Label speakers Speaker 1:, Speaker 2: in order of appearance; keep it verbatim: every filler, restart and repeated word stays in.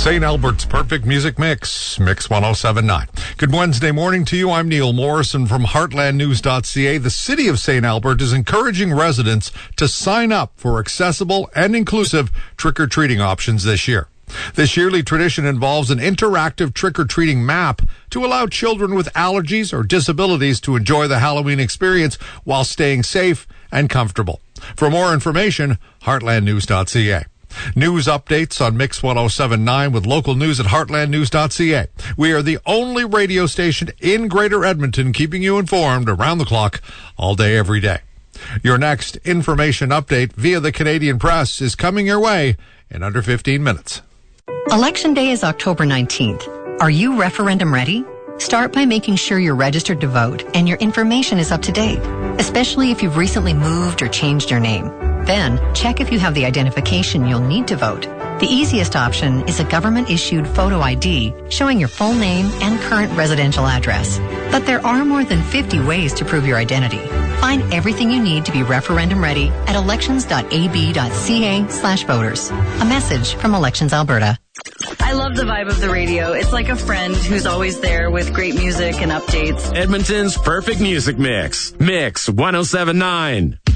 Speaker 1: Saint Albert's Perfect Music Mix, Mix one oh seven point nine. Good Wednesday morning to you. I'm Neil Morrison from heartland news dot c a. The city of Saint Albert is encouraging residents to sign up for accessible and inclusive trick-or-treating options this year. This yearly tradition involves an interactive trick-or-treating map to allow children with allergies or disabilities to enjoy the Halloween experience while staying safe and comfortable. For more information, heartland news dot c a. News updates on Mix one oh seven point nine with local news at heartland news dot c a. We are the only radio station in Greater Edmonton keeping you informed around the clock all day, every day. Your next information update via the Canadian Press is coming your way in under fifteen minutes.
Speaker 2: Election Day is October nineteenth. Are you referendum ready? Start by making sure you're registered to vote and your information is up to date, especially if you've recently moved or changed your name. Then, check if you have the identification you'll need to vote. The easiest option is a government-issued photo I D showing your full name and current residential address. But there are more than fifty ways to prove your identity. Find everything you need to be referendum ready at elections dot a b dot c a slash voters. A message from Elections Alberta.
Speaker 3: I love the vibe of the radio. It's like a friend who's always there with great music and updates.
Speaker 4: Edmonton's Perfect Music Mix. Mix one oh seven point nine.